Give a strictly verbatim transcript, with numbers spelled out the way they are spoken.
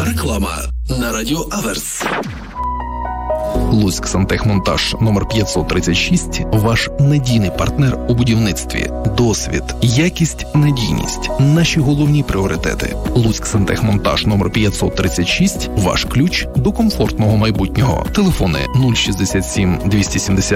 Реклама на радіо Аверс. Луцьк Сантехмонтаж номер п'ятсот тридцять шість – ваш надійний партнер у будівництві. Досвід, якість, надійність – наші головні пріоритети. Луцьк Сантехмонтаж номер п'ятсот тридцять шість – ваш ключ до комфортного майбутнього. Телефони нуль шістдесят сім двісті сімдесят